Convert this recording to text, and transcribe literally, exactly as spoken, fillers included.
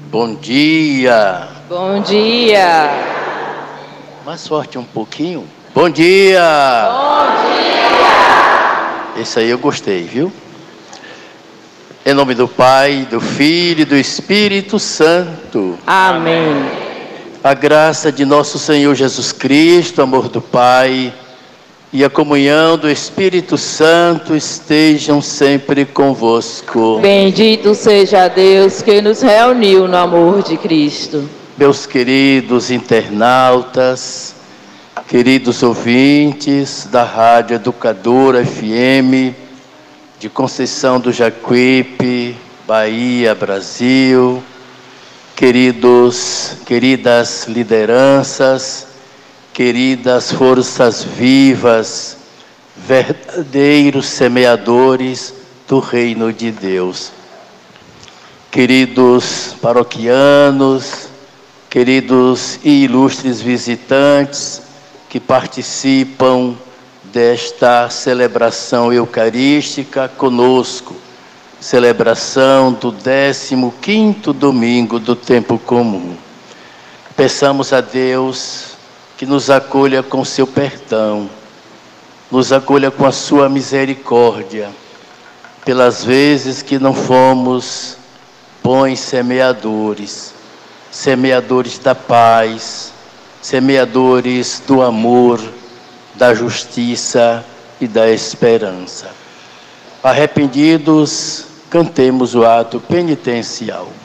Bom dia. Bom dia. Mais forte um pouquinho. Bom dia. Bom dia. Esse aí eu gostei, viu? Em nome do Pai, do Filho e do Espírito Santo. Amém. A graça de nosso Senhor Jesus Cristo, o amor do Pai e a comunhão do Espírito Santo estejam sempre convosco. Bendito seja Deus que nos reuniu no amor de Cristo. Meus queridos internautas, queridos ouvintes da Rádio Educadora F M, de Conceição do Jacuípe, Bahia, Brasil, queridos, queridas lideranças, queridas forças vivas, verdadeiros semeadores do reino de Deus. Queridos paroquianos, queridos e ilustres visitantes que participam desta celebração eucarística conosco, celebração do décimo quinto domingo do tempo comum. Peçamos a Deus que nos acolha com seu perdão, nos acolha com a sua misericórdia, pelas vezes que não fomos bons semeadores, semeadores da paz, semeadores do amor, da justiça e da esperança. Arrependidos, cantemos o ato penitencial.